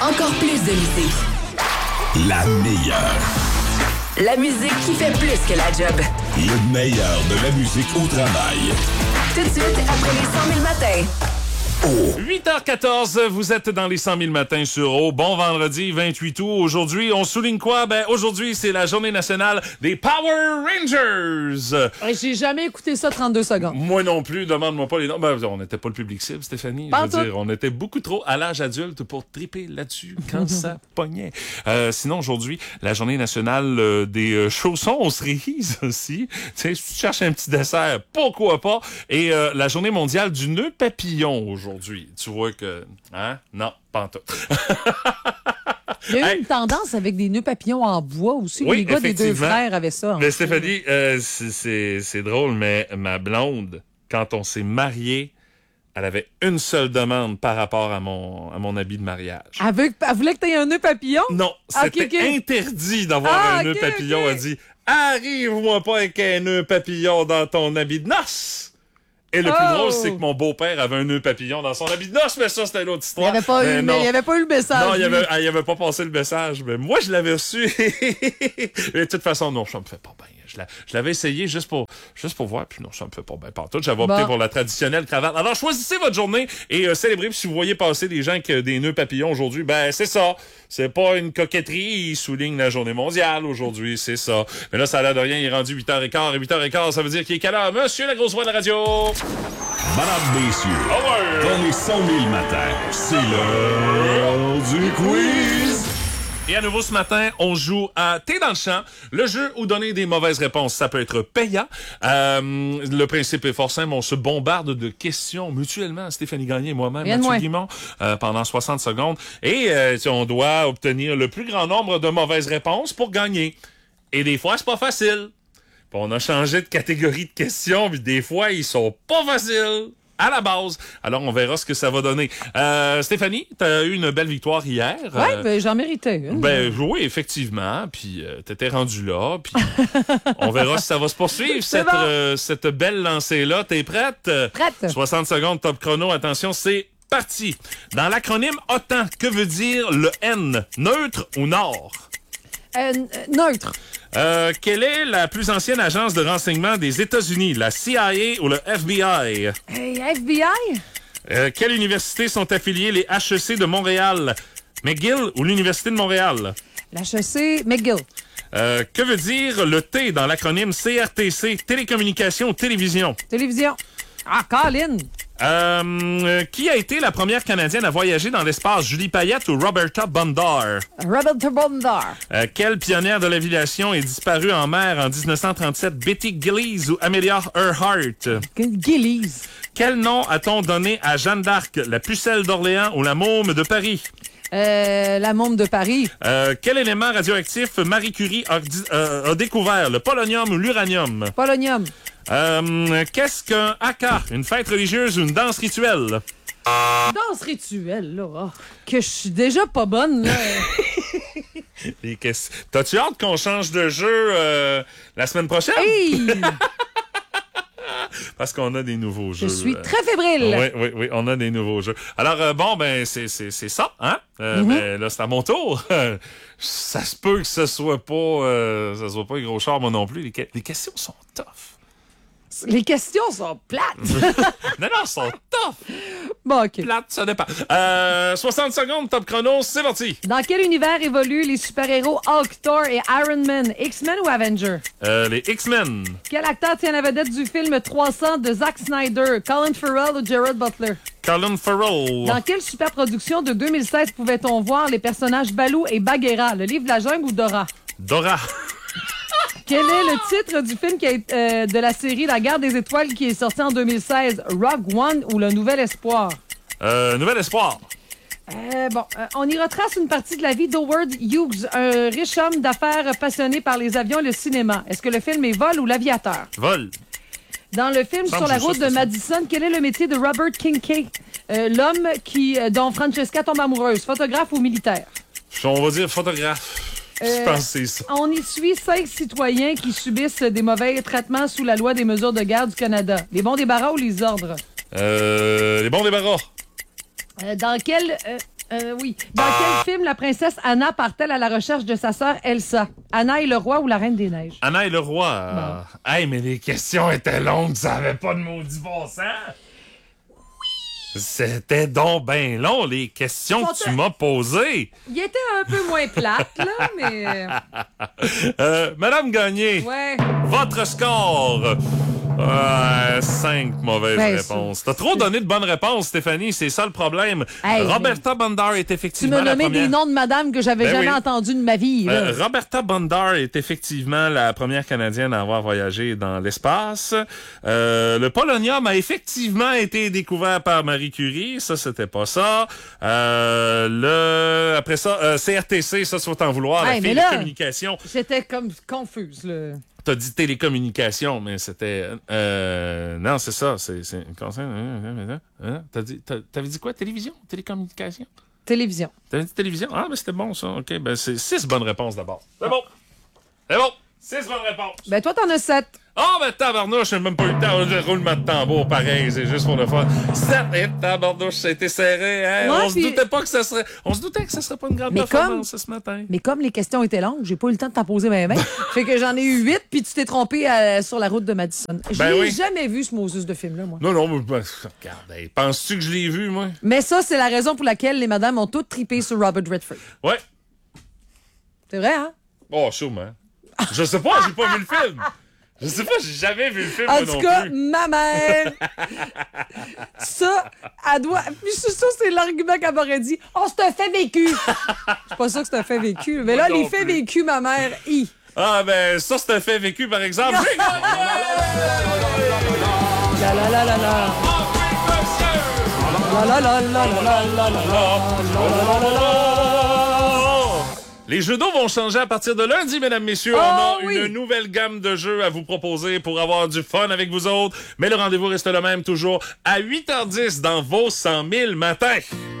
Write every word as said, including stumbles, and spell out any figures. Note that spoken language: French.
Encore plus de musique. La meilleure. La musique qui fait plus que la job. Le meilleur de la musique au travail. Tout de suite, après les cent mille matins. Oh. huit heures quatorze, vous êtes dans les cent mille matins sur O. Bon vendredi vingt-huit août. Aujourd'hui, on souligne quoi? Ben, aujourd'hui, c'est la journée nationale des Power Rangers. J'ai jamais écouté ça trente-deux secondes. Moi non plus, demande-moi pas les noms. Ben, on n'était pas le public cible, Stéphanie. Pas Je veux tout. dire, on était beaucoup trop à l'âge adulte pour triper là-dessus quand ça pognait. Euh, sinon, aujourd'hui, la journée nationale euh, des euh, chaussons aux cerises aussi. Tu sais, si tu cherches un petit dessert, pourquoi pas? Et euh, la journée mondiale du nœud papillon aujourd'hui. Tu vois que... Hein? Non, pas en tout. Il y a eu Hey. une tendance avec des nœuds papillons en bois aussi. Oui, les gars des deux effectivement. frères avaient ça. Mais Stéphanie, euh, c'est- c'est c'est drôle, mais ma blonde, quand on s'est mariés, elle avait une seule demande par rapport à mon, à mon habit de mariage. Elle, veut, elle voulait que tu aies un nœud papillon? Non, Ah, c'était ok, ok. interdit d'avoir Ah, un nœud ok, papillon. ok. Elle dit, arrive-moi pas avec un nœud papillon dans ton habit de noces. Et le plus Oh! drôle, c'est que mon beau-père avait un nœud papillon dans son habit de noces, mais ça, c'était l'autre Il histoire. n'y avait, pas Mais eu- non. mais il avait pas eu le message. Non, il lui. avait, il avait pas passé le message, mais moi, je l'avais reçu. Mais de toute façon, non, ça me fait pas bien. Je l'a- je l'avais essayé juste pour, juste pour voir, puis non, ça me fait pas bien partout. J'avais opté Bon. pour la traditionnelle cravate. Alors, choisissez votre journée et euh, célébrez. Puis si vous voyez passer des gens avec euh, des nœuds papillons aujourd'hui, ben, c'est ça. C'est pas une coquetterie. Ils soulignent la journée mondiale aujourd'hui, c'est ça. Mais là, ça a l'air de rien. Il est rendu huit heures quinze. Et huit heures quinze, ça veut dire qu'il est quelle heure? Monsieur la grosse voix de la radio. Madame, messieurs, Ah ouais. dans les cent mille matins, c'est l'heure du quiz. Et à nouveau ce matin, on joue à T'es dans le champ, le jeu où donner des mauvaises réponses, ça peut être payant. Euh, le principe est fort simple, on se bombarde de questions mutuellement, Stéphanie Gagné et moi-même, Rien de Mathieu moins. Guimond, euh, pendant soixante secondes. Et euh, on doit obtenir le plus grand nombre de mauvaises réponses pour gagner. Et des fois, c'est pas facile. Puis on a changé de catégorie de questions, puis des fois, ils sont pas faciles. À la base. Alors, on verra ce que ça va donner. Euh, Stéphanie, t'as eu une belle victoire hier. Oui, Euh, ben, j'en méritais une. ben oui, effectivement. Puis euh, t'étais rendu là. Puis on verra si ça va se poursuivre, C'est cette, bon. euh, cette belle lancée-là. T'es prête? Prête. soixante secondes, top chrono. Attention, c'est parti. Dans l'acronyme OTAN, que veut dire le N? Neutre ou Nord? Euh, n- euh, neutre. Euh, quelle est la plus ancienne agence de renseignement des États-Unis? La C I A ou le F B I? Hey, F B I? Euh, quelles universités sont affiliées les H E C de Montréal? McGill ou l'Université de Montréal? L'H E C McGill. Euh, que veut dire le T dans l'acronyme C R T C? Télécommunications ou télévision? Télévision. Ah, Colin. Euh, euh, qui a été la première Canadienne à voyager dans l'espace? Julie Payette ou Roberta Bondar? Rebel Turbondar. Euh, quelle pionnière de l'aviation est disparue en mer en dix-neuf cent trente-sept? Betty Gillies ou Amelia Earhart? Gillies. Quel nom a-t-on donné à Jeanne d'Arc? La pucelle d'Orléans ou la môme de Paris? Euh, la môme de Paris. Euh, quel élément radioactif Marie Curie a, euh, a découvert? Le polonium ou l'uranium? Polonium. Euh, qu'est-ce qu'un haka? Une fête religieuse ou une danse rituelle? Danse rituelle, là. Ah, que je suis déjà pas bonne, là. Et qu'est-ce- T'as-tu hâte qu'on change de jeu euh, la semaine prochaine? Hey! Parce qu'on a des nouveaux Je jeux. suis euh. très fébrile. Oui, oui, oui, on a des nouveaux jeux. Alors, euh, bon, ben, c'est, c'est, c'est ça, hein? Euh, Mm-hmm. ben, là, c'est à mon tour. Ça se peut que ce soit pas, euh, ça soit pas un gros char, moi non plus. Les, que- les questions sont tough. Les questions sont plates. Non, non, elles sont tough. Bon, OK. Plates, ça dépend. Euh, soixante secondes, top chrono, c'est parti. Dans quel univers évoluent les super-héros Hulk, Thor et Iron Man? X-Men ou Avenger? Euh, les X-Men. Quel acteur tient la vedette du film trois cents de Zack Snyder? Colin Farrell ou Gerard Butler? Colin Farrell. Dans quelle superproduction de deux mille seize pouvait-on voir les personnages Baloo et Bagheera? Le livre de la jungle ou Dora? Dora. Quel est le titre du film qui est, euh, de la série La Guerre des Étoiles qui est sorti en deux mille seize? Rogue One ou Le Nouvel Espoir? Euh, Nouvel Espoir. Euh, bon, euh, on y retrace une partie de la vie d'Howard Hughes, un riche homme d'affaires passionné par les avions et le cinéma. Est-ce que le film est Vol ou L'Aviateur? Vol. Dans le film Semble Sur la que c'est route ça, de c'est ça. Madison, quel est le métier de Robert Kincaid? Euh, l'homme qui, euh, dont Francesca tombe amoureuse, photographe ou militaire? On va dire photographe. Je Euh, pense que c'est ça. On y suit cinq citoyens qui subissent des mauvais traitements sous la loi des mesures de guerre du Canada. Les bons débarras ou les ordres? Euh, les bons débarras. Euh, dans quel... euh, Euh, oui. Dans quel film la princesse Anna part-elle à la recherche de sa sœur Elsa? Anna et le roi ou la Reine des Neiges? Anna et le roi. euh, Hey, mais les questions étaient longues, ça avait pas de maudit bon sens. C'était donc ben long, les questions que tu Sont- m'as posées. Il était un peu moins plate, là, mais... Euh, Madame Gagné, Ouais. votre score. Euh, cinq mauvaises Ben, réponses. T'as trop donné de bonnes réponses, Stéphanie, c'est ça le problème. Hey, Roberta Bondar est Tu effectivement m'as la nommé première... des noms de madame que j'avais Ben jamais oui. entendu de ma vie. Là. Euh, Roberta Bondar est effectivement la première Canadienne à avoir voyagé dans l'espace. Euh, le polonium a effectivement été découvert par Marie Curie. Ça, c'était pas ça. Euh, le après ça, euh, C R T C, ça, faut t'en vouloir. Hey, la mais fille là- de communication. J'étais comme confuse, là. T'as dit télécommunication, mais c'était... Euh, non, c'est ça. C'est... c'est hein? T'as dit, t'as- t'avais dit quoi? Télévision? Télécommunication? Télévision. T'avais dit télévision? Ah, mais c'était bon, ça. OK, ben c'est six bonnes réponses d'abord. C'est bon. C'est bon. Six bonnes réponses. Ben, toi, t'en as sept. Oh, ben tabarnouche, j'ai même pas eu le temps. Le roulement de tambour, pareil, c'est juste pour le fun. Sept et tabarnouche, ça a été serré. Hein? Ouais, on se puis- doutait pas que ça serait... On se doutait que ça serait pas une grande Mais performance comme- ce matin. Mais comme les questions étaient longues, j'ai pas eu le temps de t'en poser ben ben. Fait que j'en ai eu huit, puis tu t'es trompé euh, sur la route de Madison. Je Ben n'ai oui. jamais vu ce Moses de film-là, moi. Non, non, mais ben, regarde, hey, penses-tu que je l'ai vu, moi? Mais ça, c'est la raison pour laquelle les madames ont toutes tripé sur Robert Redford. Ouais. C'est vrai, hein? Oh, sûrement. Je sais pas, j'ai pas vu le film. Je sais pas, j'ai jamais vu le film, En moi tout non cas, plus. ma mère, ça, elle doit... Puis c'est ça, c'est l'argument qu'elle m'aurait dit. Oh, c'est un fait vécu. C'est pas ça que c'est un fait vécu. Mais là, Moi les non faits plus. vécus, ma mère, i. Ah, ben, ça, c'est un fait vécu, par exemple. J'ai gagné! La la la la la. Oh, oui, monsieur! La la la la la la la la la la la. Les jeux d'eau vont changer à partir de lundi, mesdames, messieurs. Oh, On a oui. une nouvelle gamme de jeux à vous proposer pour avoir du fun avec vous autres. Mais le rendez-vous reste le même toujours à huit heures dix dans vos cent mille matins.